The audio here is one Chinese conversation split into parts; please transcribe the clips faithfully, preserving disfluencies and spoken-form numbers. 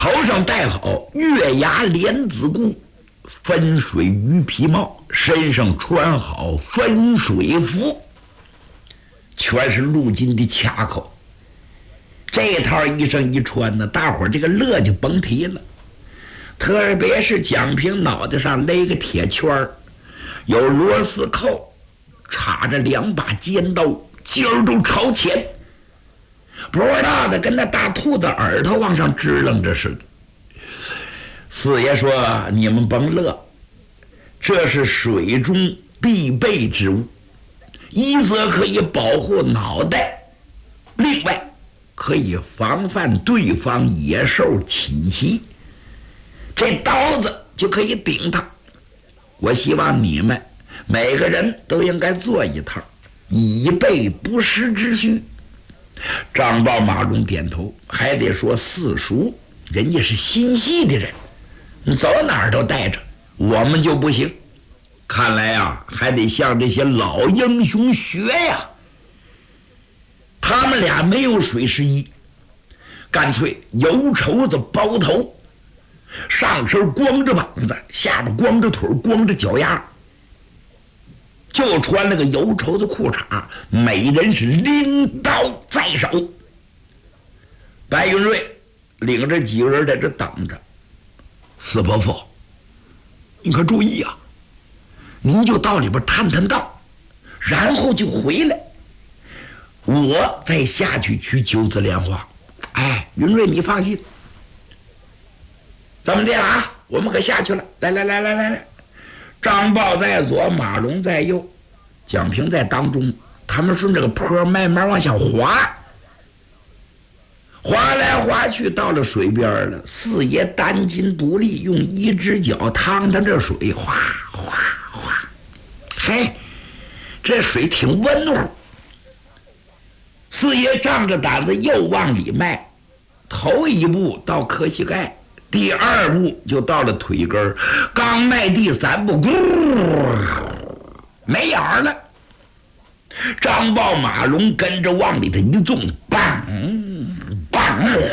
头上戴好月牙莲子箍，分水鱼皮帽，身上穿好分水服，全是陆金的卡口。这套衣裳一穿呢，大伙儿这个乐就甭提了。特别是蒋平脑袋上勒个铁圈儿，有螺丝扣，插着两把尖刀，尖儿都朝前，脖大的跟那大兔子耳朵往上支棱着似的。四爷说：“你们甭乐，这是水中必备之物，一则可以保护脑袋，另外可以防范对方野兽侵袭。这刀子就可以顶它。我希望你们每个人都应该做一套，以备不时之需。”张豹马龙点头，还得说四叔，人家是心细的人，你走哪儿都带着，我们就不行。看来啊，还得向这些老英雄学呀。他们俩没有水师衣，干脆油绸子包头，上身光着膀子，下边光着腿，光着脚丫，就穿了个油绸子裤衩，每人是拎刀在手。白云瑞领着几个人在这等着。四伯父，你可注意啊，您就到里边探探道，然后就回来，我再下去取九子莲花。哎，云瑞你放心。怎么的啊？我们可下去了。来来来来来来，张豹在左，马龙在右，蒋平在当中，他们顺这个坡慢慢往下滑，滑来滑去，到了水边了。四爷单筋独立，用一只脚趟腾这水，哗哗哗，嘿，这水挺温乎。四爷仗着胆子又往里迈，头一步到磕膝盖，第二步就到了腿根儿，刚迈第三步，咕，没影儿了。张豹马龙跟着往里头一纵，梆梆，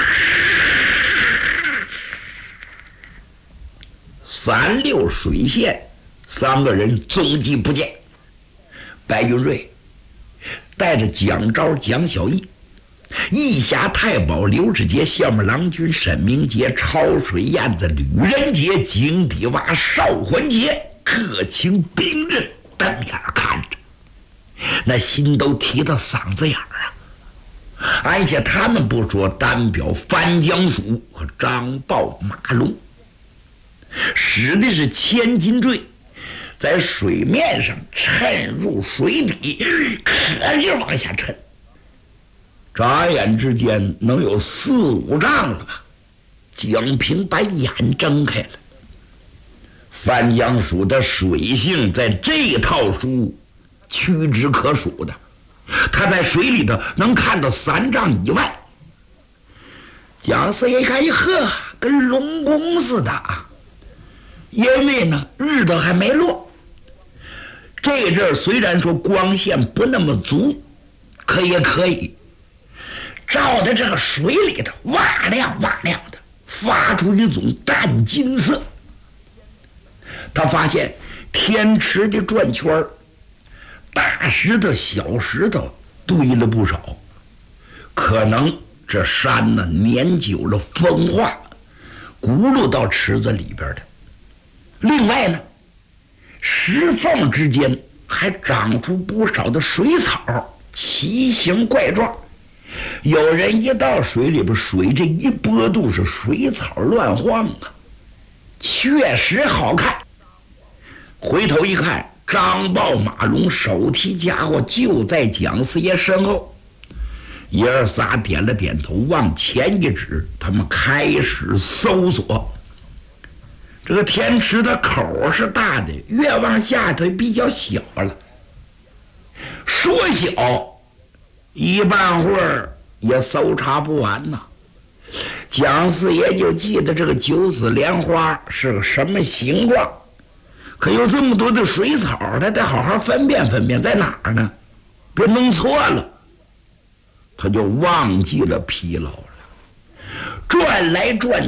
三溜水线，三个人踪迹不见。白云瑞带着蒋昭、蒋小义、义侠太保刘志杰、项目郎君沈明杰、潮水燕子吕仁杰、井底蛙邵环杰，各请兵刃，瞪眼看着，那心都提到嗓子眼儿啊！而且他们不说，单表范江曙和张豹马龙使的是千斤坠，在水面上沉入水底，可劲往下沉。眨眼之间能有四五丈了吧。蒋平把眼睁开了。范江曙的水性在这套书屈指可数的，他在水里头能看到三丈以外。蒋四爷一看，呵，跟龙宫似的啊！因为呢，日子还没落。这阵儿虽然说光线不那么足，可也可以照在这个水里头，哇亮哇亮的，发出一种淡金色。他发现天池的转圈，大石头小石头堆了不少，可能这山呢年久了风化，轱辘到池子里边的。另外呢，石缝之间还长出不少的水草，奇形怪状。有人一到水里边，水这一波度是水草乱晃啊，确实好看。回头一看，张豹马龙手提家伙就在蒋四爷身后，爷儿仨点了点头，往前一指，他们开始搜索。这个天池的口是大的，越往下头比较小了。说小，一半会儿也搜查不完呐。蒋四爷就记得这个九子莲花是个什么形状，可有这么多的水草，他得好好分辨分辨在哪儿呢，别弄错了。他就忘记了疲劳了，转来转